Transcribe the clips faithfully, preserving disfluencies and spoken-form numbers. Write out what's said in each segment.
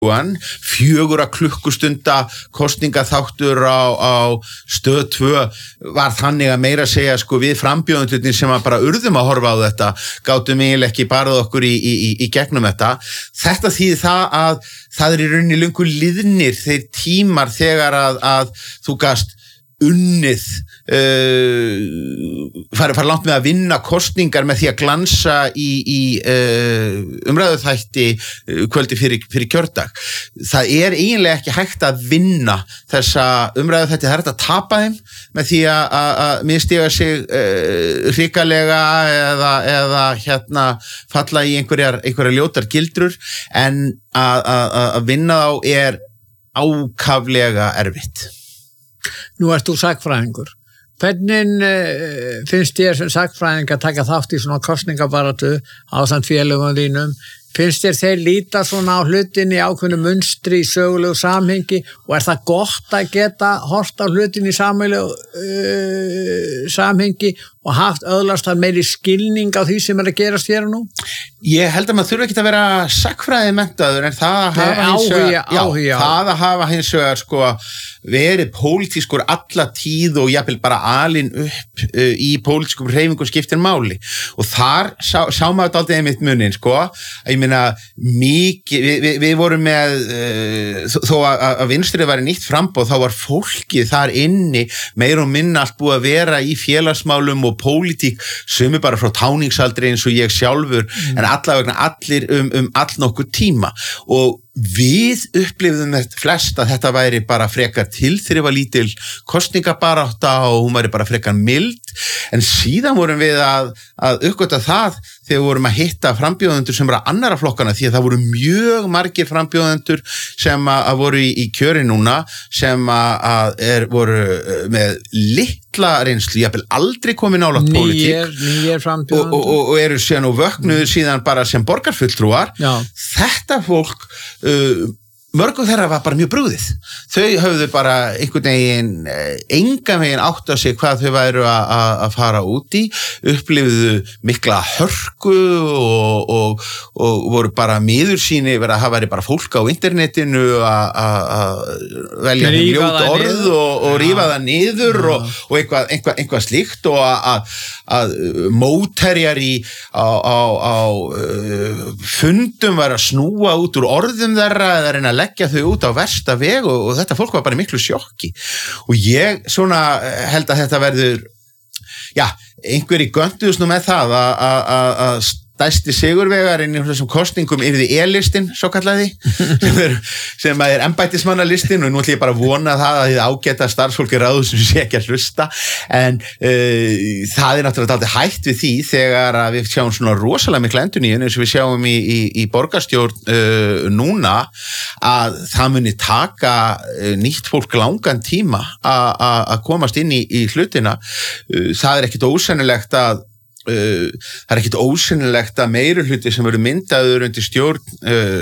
fjögurra klukkustunda kosningaþáttur á, á stöð tvö var þannig að meira segja sko við frambjóðendurnir sem að bara urðum að horfa á þetta gátum eiginlega ekki barað okkur í, í, í gegnum þetta. Þetta þýðir það að það er í rauninni löngu liðnir þeir tímar þegar að, að þú gast unnið uh, fara, fara langt með að vinna kosningar með því að glansa í, í uh, umræðuþætti uh, kvöldi fyrir, fyrir kjördag. Það er eiginlega ekki hægt að vinna þessa umræðuþætti, það er hægt að tapa þeim með því að, að mistiga sig uh, hrikalega eða, eða hérna falla í einhverjar, einhverjar ljótar gildrur en að, að, að vinna þá er ákaflega erfitt. Nú ert þú sakfræðingur. Hvernig uh, finnst þér sem sakfræðing að taka þátt í svona kosningabaratu ásamt félögum þínum? Finnst þér þeir líta svona á hlutin í ákveðnu munstri í sögulegu samhengi og er það gott að geta hort á hlutin í samhengi, uh, samhengi og haft öðlast það meiri skilning á því sem er að gerast hér og nú? Ég held að maður þurfa ekki að vera sakfræði menntaður en það að hafa Nei, hins vegar, áhuga, áhuga. já, það að hafa hins vegar sko verið pólitískur alla tíð og jafnvel bara alin upp uh, í pólitískum hreyfingum skiptir máli og þar sá, sá maður dálítið einmitt munin sko að ég meina mikið, við, við, við vorum með uh, þó að, að vinstrið var nýtt framboð þá var fólkið þar inni meir og minna allt búið að vera í félagsmálum og pólitík sem er bara frá táningsaldri eins og ég sjálfur mm. en allavegna allir um, um all nokkur tíma og við upplifðum þetta flest að þetta væri bara frekar tilþrifa lítil kosningabarátta og hún væri bara frekar mild en síðan vorum við að, að uppgöta það þegar við vorum að hitta frambjóðendur sem eru að annara flokkana því að það voru mjög margir frambjóðendur sem að, að voru í, í kjöri núna sem að, að er, voru með litla reynslu, jafnvel aldrei komið nálægt pólitík nýjar frambjóðendur og, og, og eru síðan og vöknuðu mm. síðan bara sem borgarfulltrúar. Já. Þetta fólk uh, mörgum þeirra var bara mjög brugðið. Þau höfðu bara einhvern veginn engan veginn átt á sig hvað þau væru að fara út í, upplifðu mikla hörku og, og, og voru bara miður síni verið að hafa verið bara fólk á internetinu að velja ljót orð og, og rífa það niður ja. og, og eitthvað, eitthvað, eitthvað slíkt og að, að mótherjar í á, á, á fundum var að snúa út úr orðum þeirra eða reyna að leggja þau út á versta veg og, og þetta fólk var bara miklu sjokki og ég svona held að þetta verður já, einhverji gönduðust nú með það að stærsti sigurvegarinn í þessum kosningum yrði E-listin, svo kallaði sem er, sem er embættismannalistin og nú ætlum ég bara að vona það að þið ágæta starfsfólki ráðu sem sé ekki að hlusta en uh, það er náttúrulega dálítið hætt við því þegar að við sjáum svona rosalega mikla endurnýjun eins og við sjáum í, í, í borgarstjórn uh, núna að það muni taka uh, nýtt fólk langan tíma að komast inn í, í hlutina uh, það er ekkit ósennilegt að Uh, það er ekkit ósynlegt að meiri hluti sem eru myndaður undir stjórn uh,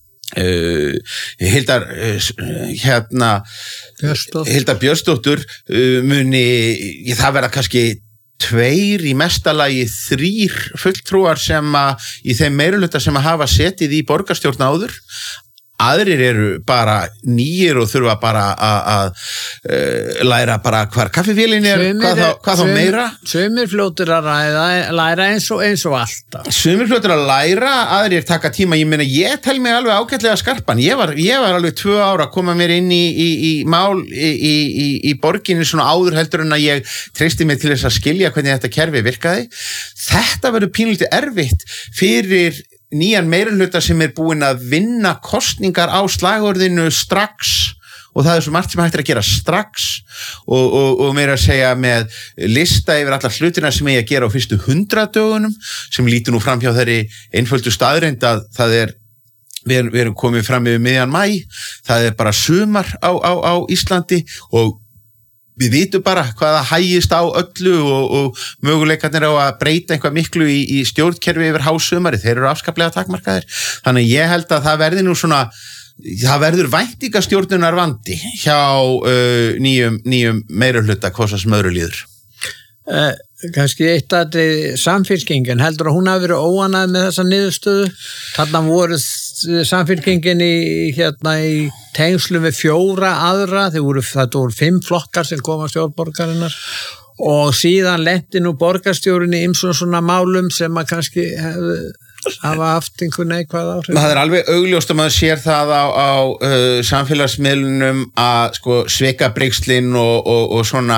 uh, Hildar uh, hérna Björnsdóttur. Hildar Björnsdóttur uh, muni, ég, það verða kannski tveir í mestalagi þrýr fulltrúar sem að í þeim meiri hluta sem að hafa setið í borgarstjórn áður aðrir eru bara nýjir og þurfa bara að uh, læra bara hvar kaffivélin er, sumir, hvað, þá, hvað sumir, þá meira. Sumir fljótur að ræða, læra eins og, eins og alltaf. Sumir fljótur að læra, aðrir taka tíma, ég meina ég tel mig alveg ágætlega skarpan, ég var, ég var alveg tvö ára að koma mér inn í, í, í mál í, í, í borginni svona áður heldur en að ég treysti mig til þess að skilja hvernig þetta kerfi virkaði. Þetta verður pínlítið erfitt fyrir nýjan meirihluta sem er búinn að vinna kosningar á slagorðinu strax og það er svo margt sem hægt er að gera strax og, og, og meira að segja með lista yfir alla hlutina sem ég að gera á fyrstu hundrað dögunum sem lítur nú fram hjá þeirri einföldu staðreind að það er við erum, við erum komið fram yfir miðjan maí, það er bara sumar á, á, á Íslandi og við vitum bara hvaða hægist á öllu og, og möguleikarnir á að breyta eitthvað miklu í, í stjórnkerfi yfir hásumari, þeir eru afskaplega takmarkaðir. Þannig ég held að það verði nú svona, það verður væntingastjórnunar vandi hjá uh, nýjum, nýjum meirihluta hvað sem öðru líður. Uh, kannski eitt að samfylkingin heldur að hún hafi verið óánægð með þessa niðurstöðu. Þarna voru samfylkingin í, hérna, í tengslu við fjóra aðra, þeir voru, þetta voru fimm flokkar sem koma stjórnborgarinnar og síðan lenti nú borgarstjórin í ýmsum svona málum sem að kannski hefðu hafa haft einhvern neikvæð áhrif. Það er alveg augljóst að maður sér það á, á uh, samfélagsmiðlunum að sko, svikabrigslinn og, og, og svona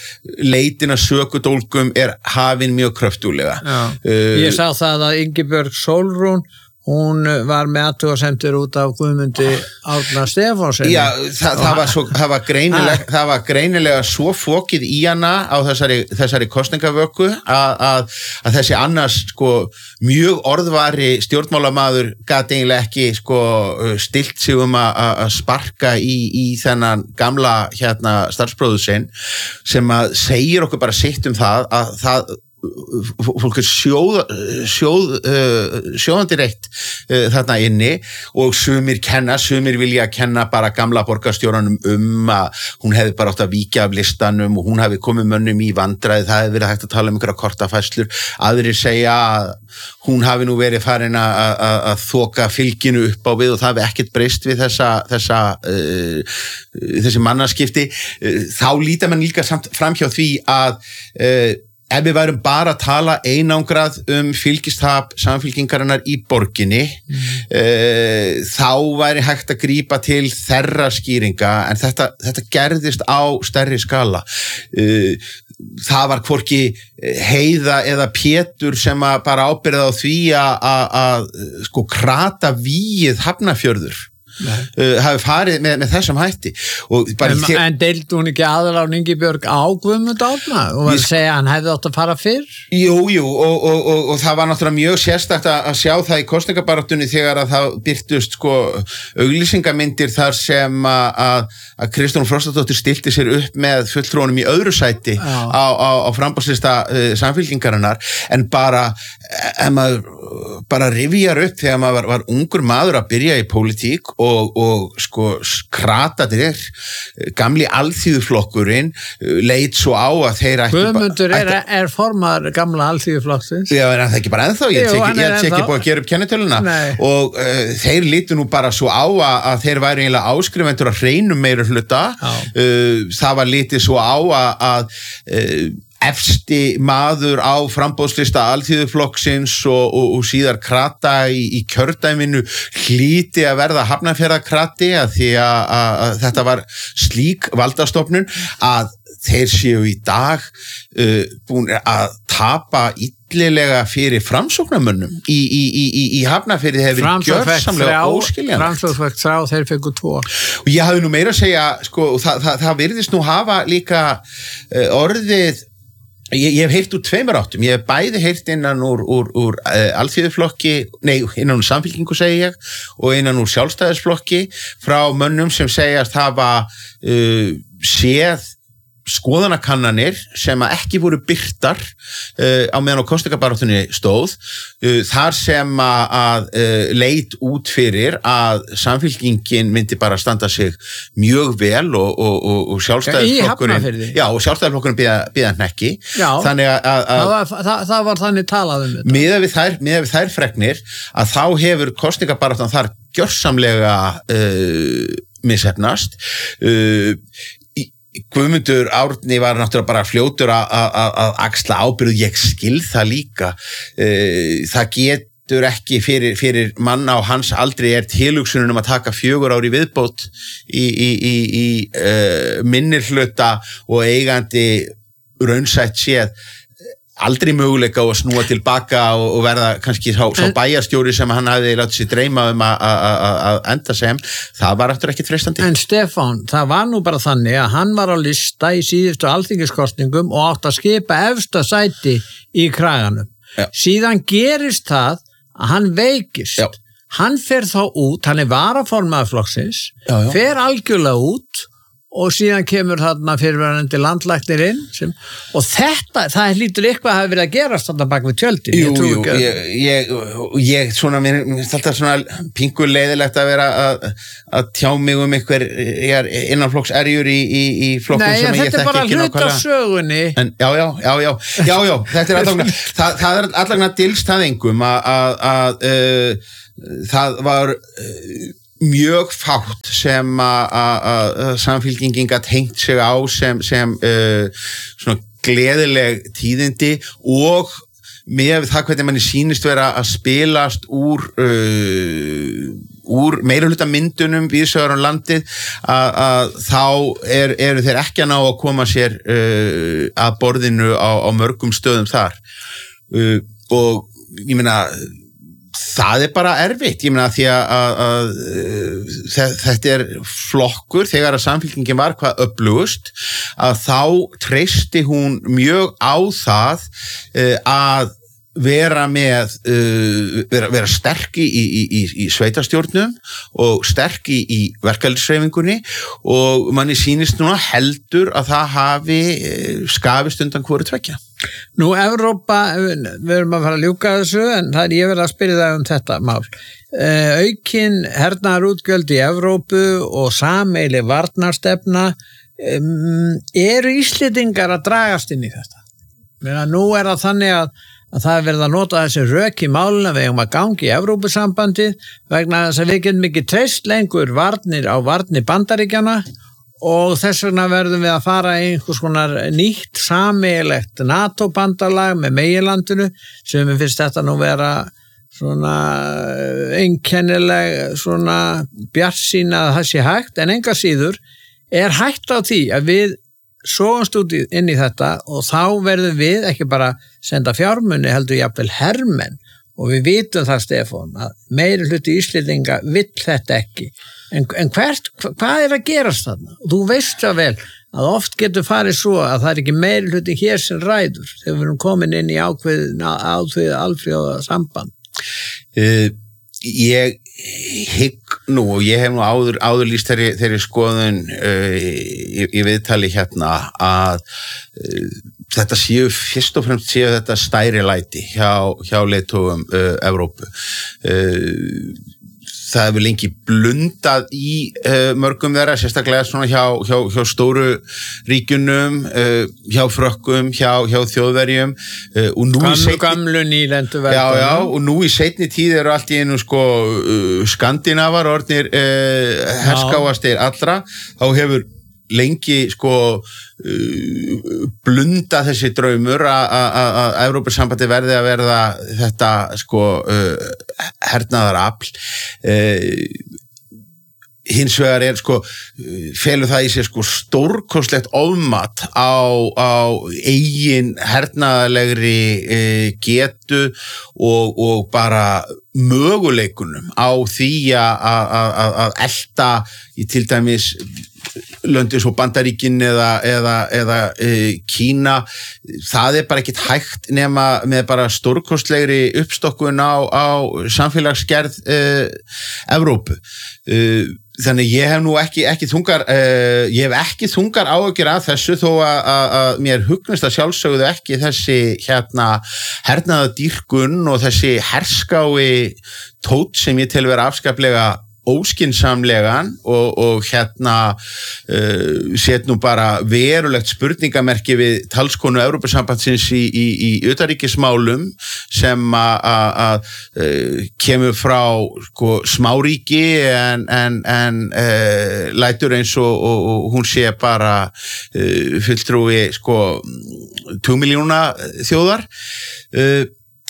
leitin að sökudólgum er hafin mjög kröftúlega. Uh, Ég sá það að Ingibjörg Sólrún hún var með athugasemdir út af Guðmundi Árna Stefánsen. Já, það, það, var svo, það, var greinilega, það var greinilega svo fokið í hana á þessari, þessari kosningavöku að, að, að þessi annars sko, mjög orðvari stjórnmálamaður gat eiginlega ekki sko, stilt sig um að, að sparka í, í þennan gamla hérna, starfsbróður sinn sem að segir okkur bara sitt um það að það fólk er sjóð, sjóð, uh, sjóðandi reitt uh, þarna inni og sumir kenna, sumir vilja kenna bara gamla borgarstjóranum um að hún hefði bara átt að víkja af listanum og hún hefði komið mönnum í vandræði, það hefði verið hægt að tala um einhverja kortafæslur, aðrir segja að hún hafi nú verið farin að þoka fylginu upp á við og það hefði ekkert breyst við þessa, þessa uh, þessi mannaskipti, uh, þá líta mann líka samt framhjá því að uh, ef við værum bara að tala einangrað um fylgistap samfylkingarinnar í borginni mm. uh, þá væri hægt að grípa til þeirra skýringa en þetta, þetta gerðist á stærri skala. Uh, það var hvorki Heiða eða Pétur sem að bara ábyrða á því að sko krata víið Hafnarfjörður. Uh, hafi farið með, með þessum hætti og bara en, þér... en deildi hún ekki aðalán Ingibjörg á Guðmund Árna og var að segja að hann hefði átt að fara fyrr? Jú, jú og, og, og, og það var náttúrulega mjög sérstakt að, að sjá það í kosningabaráttunni þegar að það byrtust sko auglýsingamyndir þar sem að, að Kristrún Frostadóttir stilti sér upp með fulltrúanum í öðru sæti á, á, á framboðslista uh, samfylkingarinnar en bara ef maður bara rifjar upp þegar maður var, var ungur maður að byrja í pólitík og, og sko krataðir gamli alþýðuflokkurinn leit svo á að þeir ættu Guðmundur er, er formar gamla alþýðuflokksins. Já, en það ekki bara ennþá, ég sé ekki, ég sé ekki búið að gera upp kennitöluna og uh, þeir lítu nú bara svo á að, að þeir væri eiginlega áskrifendur að hreinum meira hluta, uh, það var litið svo á að, að uh, efsti maður á framboðslista alþýðuflokksins og, og, og síðar krata í, í kjördæminu hlíti að verða Hafnarfjarðarkrati að því að, að, að þetta var slík valdastofnun að þeir séu í dag uh, búin að tapa illilega fyrir framsóknarmönnum í, í, í, í, í Hafnarfirði hefur gjörsamlega óskiljanlegt. Framsóknarfekk þrjá, þeir fengu tvo. Og ég hafði nú meira að segja, sko, það, það, það virðist nú hafa líka uh, orðið Ég, ég hef heyrt úr tveimur áttum, ég hef bæði heyrt innan úr, úr, úr uh, alþýðuflokki, nei, innan úr samfylkingu segi ég, og innan úr sjálfstæðisflokki frá mönnum sem segjast hafa uh, séð skoðanakannanir sem að ekki voru birtar uh, á meðan á kosningabaráttunni stóð uh, þar sem að, að uh, leit út fyrir að samfylkingin myndi bara standa sig mjög vel og, og, og, og sjálfstæðisflokkurinn já, og sjálfstæðisflokkurinn býða, býða hnekki þannig að, að, að það, var, það, það var þannig talað um þetta miðað við þær, miðað við þær fregnir að þá hefur kosningabaráttan þar gjörsamlega uh, misheppnast uh, Guðmundur Árni var náttúrulega bara fljótur að axla ábyrgð, ég skil það líka. Það getur ekki fyrir, fyrir mann á hans aldrei er tilhugsunin um að taka fjögur ári viðbót í, í, í, í uh, minnirhluta og eigandi raunsætt séð aldrei möguleika á að snúa tilbaka og, og verða kannski sá, sá bæjarstjóri sem hann hafði látið sér dreyma um að enda sem, það var eftir ekkit freistandi. En Stefán, það var nú bara þannig að hann var á lista í síðustu alþingiskosningum og átt að skipa efsta sæti í kraganum. Já. Síðan gerist það að hann veikist. Já. Hann fer þá út, hann er varaformaður flokksins, já, já. fer algjörlega út og síðan kemur þarna fyrirverandi landlæknir inn sem, og þetta, það hlýtur eitthvað að hafa verið að gerast þarna bak við tjöldin. Jú, jú, ég, ég, ég svona, mér finnst alltaf svona pingur leiðilegt að vera að, að tjá mig um einhver innanflokks erjur í, í, í flokkum Nei, sem ég þekki ekki nákvæmlega. Nei, þetta er bara hlut af sögunni. En, já, já, já, já, já, já, þetta er allagna, það, það er allagna dilst það engum að, að, að uh, það var uh, mjög fátt sem að samfylkingin gat hengt sig á sem, sem uh, svona gleðileg tíðindi og með það hvernig manni sýnist vera að spilast úr uh, úr meirihluta myndunum víðsvegar á landið að, að þá er, eru þeir ekki að ná að koma sér uh, að borðinu á, á mörgum stöðum þar uh, og ég meina það er bara erfitt, ég meina því að, að, að þetta er flokkur, þegar að samfylkingin var hvað öflugust, að þá treysti hún mjög á það að vera með, vera, vera sterk í, í, í, í sveitarstjórnum og sterk í, í verkalýðshreyfingunni og manni sýnist núna heldur að það hafi skafist undan hvoru tveggja. Nú, Evrópa, við erum að fara að ljúka þessu, en það er ég verið að spyrja það um þetta mál. Uh, aukin hernaðarútgjöld í Evrópu og sameiginleg varnarstefna, um, eru Íslendingar að dragast inn í þetta? Meina, nú er það þannig að, að það er verið að nota þessi rök í máluna við um að gangi í Evrópusambandið vegna þess að við getum ekki treyst lengur varnir á varnir Bandaríkjanna og þess vegna verðum við að fara í einhvers konar nýtt sameiginlegt NATO-bandalag með meginlandinu sem við finnst þetta nú vera svona einkennileg svona bjartsýn að það sé hægt en enga síður er hægt á því að við sofumst út inn í þetta og þá verðum við ekki bara senda fjármuni heldur jafnvel hermenn og við vitum það Stefán að meiri hluti Íslendinga vill þetta ekki en, en hvert, hvað er að gerast þarna og þú veist það vel að oft getur farið svo að það er ekki meiri hluti hér sem ræður þegar við erum komin inn í ákveð ákveð alþjóða samband uh, ég hygg nú og ég hef nú áður, áður lýst þeirri, þeirri skoðun uh, í, í viðtali hérna að uh, þetta séu fyrst og fremst séu þetta stæri læti hjá, hjá leiðtogum uh, Evrópu uh, það hefur lengi blundað í uh, mörgum þeirra, sérstaklega svona hjá, hjá, hjá stóru ríkjunum, uh, hjá frökkum, hjá, hjá þjóðverjum. Uh, gamlu, gamlu nýlendu verðum. Já, já, og nú í seinni tíð eru allt í einu sko uh, skandinavar orðnir uh, herskáastir allra, þá hefur lengi sko uh, blunda þessi draumur að Evrópusambandi verði að verða þetta sko uh, hernaðarafl uh, hins vegar er sko felur það í sér sko stórkostlegt ofmat á, á eigin hernaðarlegri uh, getu og, og bara möguleikunum á því að elta í til dæmis löndin svo Bandaríkin eða, eða, eða e, Kína, það er bara ekkit hægt nema með bara stórkostlegri uppstokkun á, á samfélagsgerð e, Evrópu. E, þannig ég hef nú ekki, ekki þungar, e, ég hef ekki þungar áhyggjur af þessu þó að mér hugnast að sjálfsögðu ekki þessi hérna hernaðardýrkun og þessi herskái tótt sem ég tel vera afskaplega óskinsamlegan og, og hérna uh, set nú bara verulegt spurningamerki við talskonu Evrópusambandsins í, í, í utanríkismálum sem að uh, kemur frá sko, smáríki en, en, en uh, lætur eins og, og, og hún sé bara uh, fulltrúi sko tvo miljóna þjóðar uh,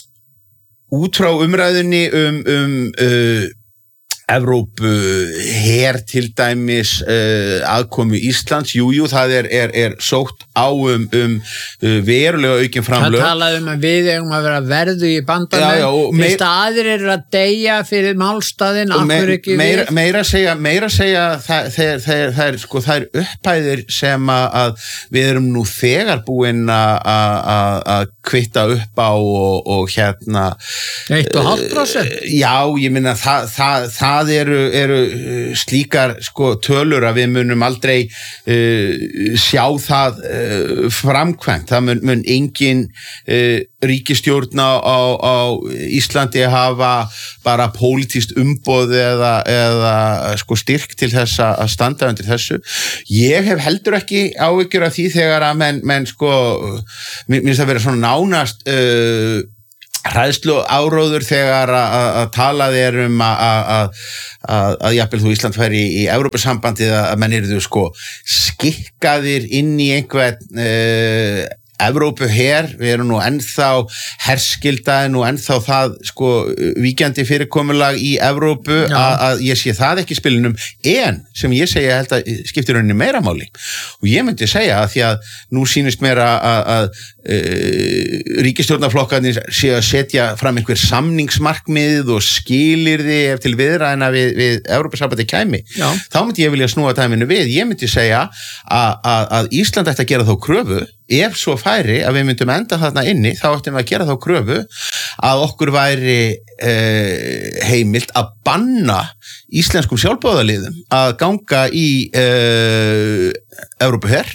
út frá umræðunni um, um uh, Evrópu her til dæmis uh, aðkomu Íslands, jújú, jú, það er, er, er sótt á um, um uh, verulega aukin framlög. Það talaði um að við eigum að vera verðu í bandamenn, því staðir eru að deyja fyrir málstaðin, af hverju ekki meira, við? Meira segja, meira segja það, þeir, þeir, þeir, sko, það er upphæðir sem að við erum nú þegar búin að kvitta upp á og, og hérna eitt og hálft prósent? Uh, já, ég minna það, það, það Það eru, eru slíkar sko, tölur að við munum aldrei uh, sjá það uh, framkvæmt. Það mun, mun engin uh, ríkisstjórn á, á Íslandi hafa bara pólitískt umboð eða, eða sko, styrk til þess að standa undir þessu. Ég hef heldur ekki áhyggjur af því þegar að menn, menn sko, mér finnst það vera svona nánast uh, hræðslu áróður þegar að talað er um að að jafnvel þú Ísland færi í, í Evrópusambandið að menn eru þau sko skikkaðir inn í einhvern uh, Evrópu her, við erum nú ennþá herskildaði nú ennþá það sko víkjandi fyrirkomulag í Evrópu að ég sé það ekki í spilinum en sem ég segja held að skiptir rauninni meira máli og ég myndi segja að því að nú sýnist mér að, að uh, ríkisstjórnarflokkarnir sé að setja fram einhver samningsmarkmið og skilyrði ef til viðræðina við, við Evrópusambandið kæmi, Já. Þá myndi ég vilja snúa dæminu við, ég myndi segja að, að, að Ísland ætti að gera þá kröfu ef svo færi að við myndum enda þarna inni þá ættum við að gera þá kröfu að okkur væri eh, heimilt að banna íslenskum sjálfboðaliðum að ganga í eh, Evrópuher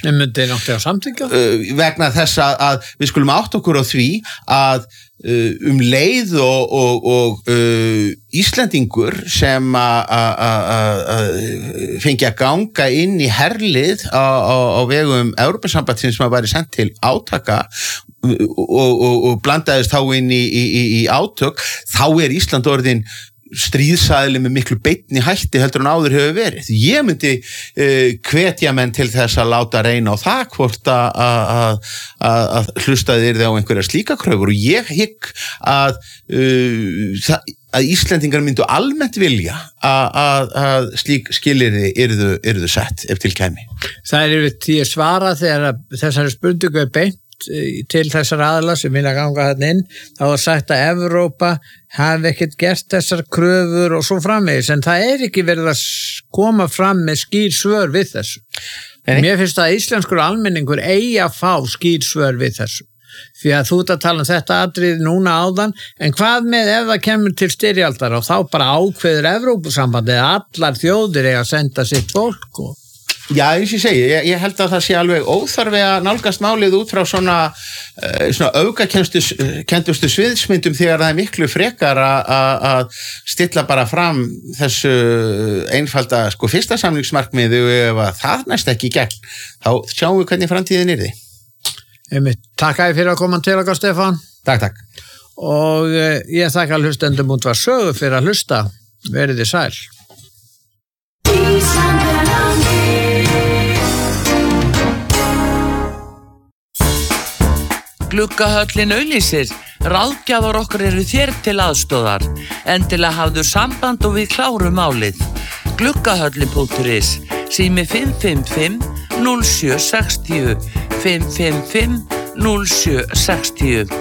uh, vegna þess að, að við skulum átt okkur á því að uh, um leið og, og, og uh, Íslendingur sem að fengi að ganga inn í herlið á, á, á vegum Evrópusambandsins sem að væri sendt til átaka og, og, og blandaðist þá inn í, í, í átök, þá er Ísland orðin stríðsæðli með miklu beinni hætti heldur en áður hefur verið. Ég myndi uh, hvetja menn til þess að láta reyna á það hvort að hlustaði yrði á einhverja slíka kröfur og ég hygg að, uh, að Íslendingar myndu almennt vilja að, að slík skilyrði yrðu, yrðu sett ef til kæmi. Það er yfir því að svara þegar þessari spurningu er beint til þessar aðla sem vilja ganga þarna inn, þá er sagt að Evrópa hafi ekkert gert þessar kröfur og svo framvegis, en það er ekki verið að koma fram með skýr svör við þessu. En mér finnst að íslenskur almenningur eigi að fá skýr svör við þessu. Því að þú ert að tala um þetta atriði núna áðan, en hvað með ef það kemur til styrjaldar og þá bara ákveður Evrópusambandið að allar þjóðir eiga að senda sitt fólk og Já, eins og ég segi, ég, ég held að það sé alveg óþarfi að nálgast málið út frá svona, uh, svona aukakendustu sviðsmyndum þegar það er miklu frekar að stilla bara fram þessu einfalda sko fyrsta samningsmarkmiðu og ef að það næst ekki í gegn, þá sjáum við hvernig framtíðin er því. Einmitt, takk að þið fyrir að koma til okkar, Stefán. Takk, takk. Og uh, ég þakka hlustendum út var sögu fyrir að hlusta. Verið þið sæl. Gluggahöllin auglýsir, ráðgjafar okkar eru þér til aðstóðar, endilega hafðu samband og við klárum málið. Gluggahöllin punktur is, sími fimm fimm fimm núll sjö sex núll, fimm fimm fimm núll sjö sex núll.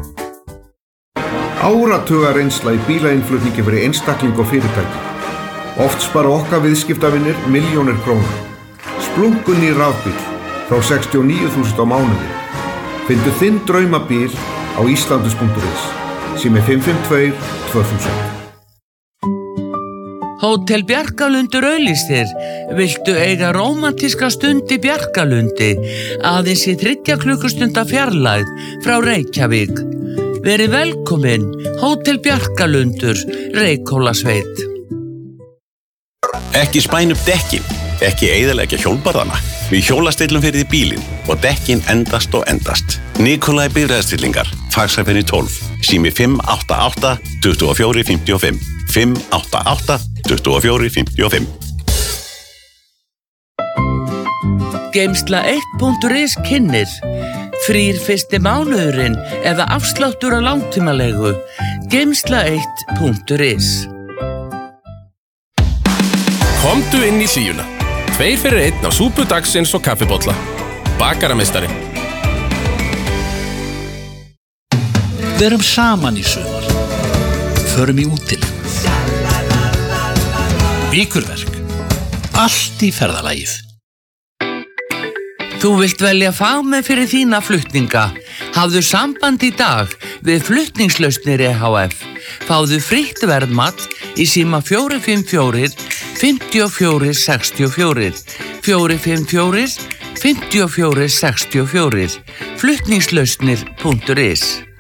Áratuga reynsla í bílainnflutningi fyrir einstakling og fyrirtæki. Oft spara okkar viðskiptavinir milljónir króna. Splunkunni rafbíl frá sextíu og níu þúsund á mánuði. Findu þinn draumabíl á íslandus punktur is, sími fimm fimm tvö tvö þúsund. Hótel Bjarkalundur auglýsir, viltu eiga rómantíska stund í Bjarkalundi, aðeins í þriggja klukkustunda fjarlægð frá Reykjavík. Verið velkomin, Hótel Bjarkalundur, Reykhólasveit. Ekki spæn upp dekkin, ekki eyðileggja hjólbarðana. Við hjólastillum fyrir því bílinn og dekkin endast og endast. Nikolai bifreiðastillingar, fagsæfinni tólf, sími fimm átta átta tvö fjögur fimm fimm, fimm átta átta tvö fjögur fimm fimm. Geimsla eitt punktur is kynnir, frýr fyrsti mánuðurinn eða afsláttur á langtímalegu. Geimsla eitt punktur is. Komdu inn í hlýjuna. Tveir fyrir einn á súpu dagsins og kaffibolla. Bakarameistari. Verum saman í sumar. Förum í útilegu. Vikurverk. Allt í ferðalagið. Þú vilt velja fagmenn fyrir þína flutninga. Hafðu samband í dag við Flutningslausnir E H F. Fáðu frítt verðmat í síma fjögur fimm fjögur fimm fjögur sex fjögur, fjögur fimm fjögur fimm fjögur sex fjögur, flutningslausnir punktur is.